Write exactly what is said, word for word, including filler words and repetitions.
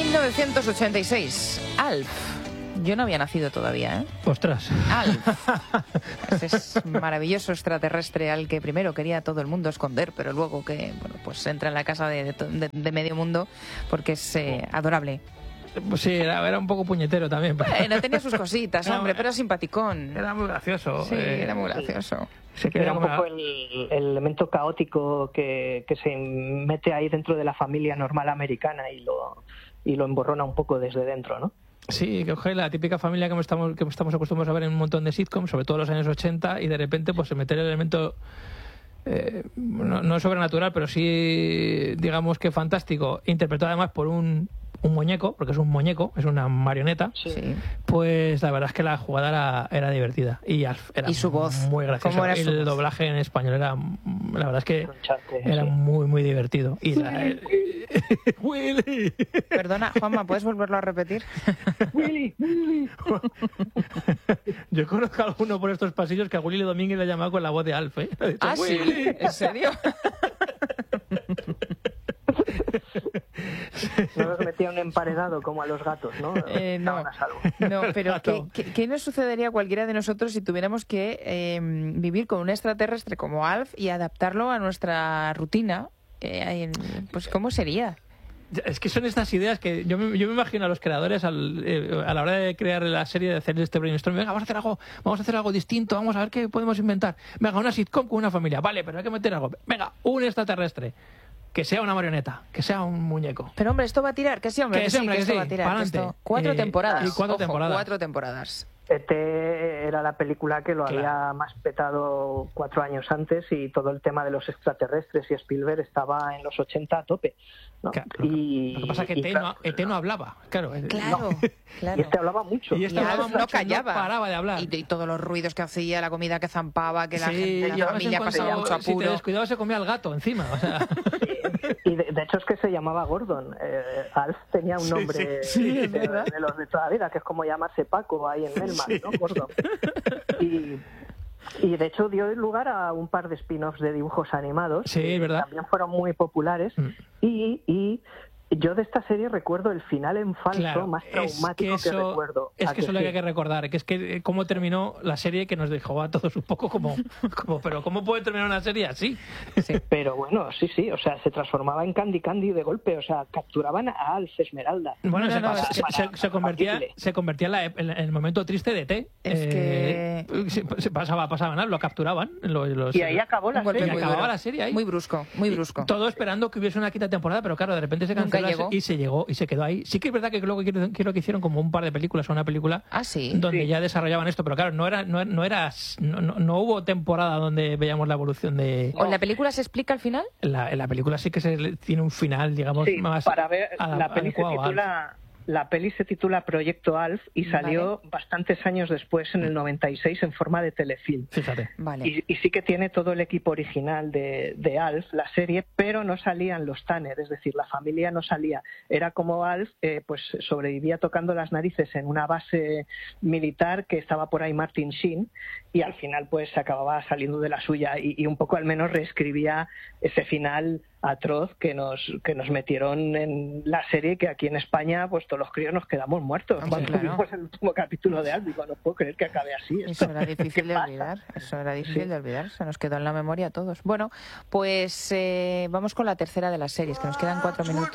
mil novecientos ochenta y seis, Alf. Yo no había nacido todavía, ¿eh? ¡Ostras! Alf. Ese es maravilloso extraterrestre al que primero quería todo el mundo esconder, pero luego que, bueno, pues entra en la casa de, de, de medio mundo porque es eh, adorable. Pues sí, era, era un poco puñetero también. Pero... Bueno, tenía sus cositas, hombre, pero simpaticón. Era muy gracioso. Sí, eh, era muy gracioso. Se Era un como poco el, el elemento caótico que, que se mete ahí dentro de la familia normal americana y lo, y lo emborrona un poco desde dentro, ¿no? Sí, que coge la típica familia que estamos, que estamos acostumbrados a ver en un montón de sitcoms, sobre todo en los años ochenta, y de repente pues se mete el elemento... Eh, no, no sobrenatural, pero sí, digamos que fantástico, interpretado además por un, un muñeco, porque es un muñeco, es una marioneta. Sí. Pues la verdad es que la jugada era, era divertida y Alf era ¿Y su voz? muy gracioso. ¿Cómo era su el voz? doblaje en español era, la verdad es que Charte, era sí. muy muy divertido. Y la, Willy. Perdona, Juanma, ¿puedes volverlo a repetir? Willy, Willy. Yo conozco a alguno por estos pasillos que a Willy Domínguez le ha llamado con la voz de Alf, ¿eh? Le ha dicho, Ah, sí, "Willy". ¿en serio? No nos metía un emparedado como a los gatos, ¿no? Eh, no, Estaban a salvo. no, pero ¿qué, qué, qué nos sucedería a cualquiera de nosotros si tuviéramos que eh, vivir con un extraterrestre como Alf y adaptarlo a nuestra rutina? Eh, pues ¿cómo sería? Es que son estas ideas que yo me, yo me imagino a los creadores al, eh, a la hora de crear la serie, de hacer este brainstorming. Venga, vamos a hacer algo, vamos a hacer algo distinto, vamos a ver qué podemos inventar. Venga, una sitcom con una familia, vale, pero hay que meter algo. Venga, un extraterrestre, que sea una marioneta, que sea un muñeco. Pero hombre, esto va a tirar, que sí, hombre, Que que sí, sí, hombre, que que esto sí, va a tirar. que pa'lante. esto- Cuatro Eh, temporadas. y cuatro Ojo, temporadas. Cuatro temporadas. E T era la película que lo Claro. había más petado cuatro años antes y todo el tema de los extraterrestres y Spielberg estaba en los ochenta a tope, ¿no? Claro, y, Lo que pasa es que y E T, claro, no, E T no hablaba, claro. Claro, claro. Y este hablaba mucho. Y este Y hablaba Alf mucho, no callaba. paraba de hablar. Y, y todos los ruidos que hacía, la comida que zampaba, que la Sí, gente, y la de vez en familia cuando, pasaba mucho si te apuro. descuidabas se comía el gato encima, o sea... Y de, de hecho es que se llamaba Gordon. Eh, Alf tenía un Sí, nombre sí, sí, es de, verdad. de los de toda la vida, que es como llamarse Paco ahí en Melman, Sí. ¿no? Gordon. Y, y de hecho dio lugar a un par de spin-offs de dibujos animados. Sí, que ¿verdad? También fueron muy populares. Mm. Y, y yo de esta serie recuerdo el final en falso Claro, más es traumático que que, eso, recuerdo. es ¿A que eso es lo sí? que hay que recordar, que es que eh, cómo terminó la serie que nos dejó a todos un poco como, como pero ¿cómo puede terminar una serie así? Pero bueno, sí, sí, o sea, se transformaba en Candy Candy de golpe, o sea, capturaban a Alf Esmeralda. Bueno, No, se, no, pasa- es se, que- se- se convertía, Compatible. se convertía en, la- en el momento triste de E T. Es Eh, se, se pasaba, pasaban, algo, lo capturaban. Los, los- Y ahí acabó la Un golpe y serie. muy acababa duro. la serie ahí. Muy brusco, muy brusco. Todo esperando que hubiese una quinta temporada, pero claro, de repente se Nunca canceló la llegó. se- y se llegó y se quedó ahí. Sí que es verdad que luego quiero, quiero que hicieron como un par de películas o una película Ah, sí. donde Sí. ya desarrollaban esto, pero claro, no era, no, no era, no, no- no hubo temporada donde veíamos la evolución de ¿O en la película se explica al final? la, en la película sí que se le- tiene un final, digamos, Sí, más para ver, a- la peli se adecuado a Alf. titula la peli se titula Proyecto Alf y salió bastantes años después, en el noventa y seis, en forma de telefilm. Fíjate. Vale. Y, y sí que tiene todo el equipo original de, de Alf, la serie, pero no salían los Tanner, es decir, la familia no salía. Era como Alf, eh, pues sobrevivía tocando las narices en una base militar que estaba por ahí Martin Sheen, y al final pues se acababa saliendo de la suya y, y un poco al menos reescribía ese final atroz que nos que nos metieron en la serie, que aquí en España pues todos los críos nos quedamos muertos Hombre, cuando claro. vimos el último capítulo de Alf. Digo, no puedo creer que acabe así esto. Eso era difícil ¿Qué de pasa? olvidar, eso era difícil Sí. de olvidar, se nos quedó en la memoria a todos. Bueno, pues eh, vamos con la tercera de las series, que nos quedan cuatro minutos.